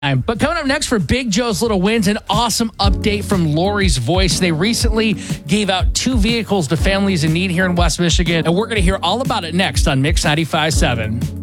But coming up next for Big Joe's Little Wins, an awesome update from Lori's Voice. They recently gave out 2 vehicles to families in need here in West Michigan, and we're going to hear all about it next on Mix 95.7.